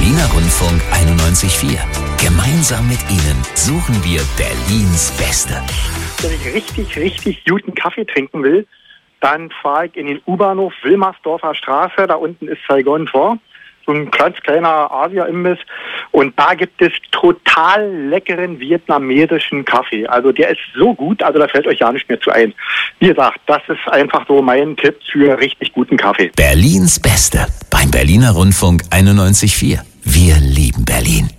Berliner Rundfunk 91.4. Gemeinsam mit Ihnen suchen wir Berlins Beste. Wenn ich richtig guten Kaffee trinken will, dann fahre ich in den U-Bahnhof Wilmersdorfer Straße. Da unten ist Saigon Tor, so ein ganz kleiner Asia-Imbiss. Und da gibt es total leckeren vietnamesischen Kaffee. Also der ist so gut, also da fällt euch ja nicht mehr zu ein. Wie gesagt, das ist einfach so mein Tipp für richtig guten Kaffee. Berlins Beste beim Berliner Rundfunk 91.4. Wir lieben Berlin.